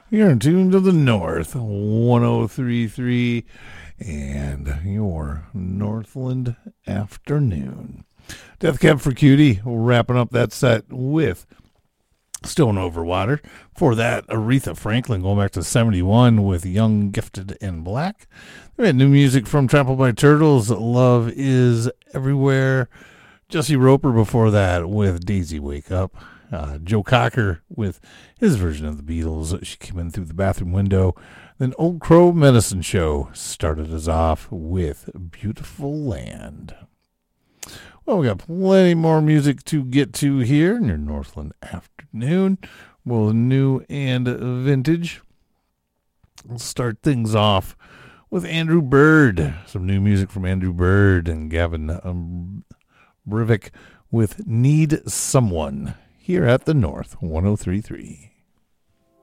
You're in tune to the North 1033 and your Northland afternoon. Death Cab for Cutie, wrapping up that set with Stone Over Water. For that, Aretha Franklin going back to 71 with Young, Gifted, and Black. We had new music from Trampled by Turtles, Love Is Everywhere. Jesse Roper before that with Daisy Wake Up. Joe Cocker with his version of the Beatles. She came in through the bathroom window. Then Old Crow Medicine Show started us off with Beautiful Land. Well, we got plenty more music to get to here in your Northland afternoon, both new and vintage. We'll start things off with Andrew Bird. Some new music from Andrew Bird and Gavin Brivik with Need Someone here at the North 1033.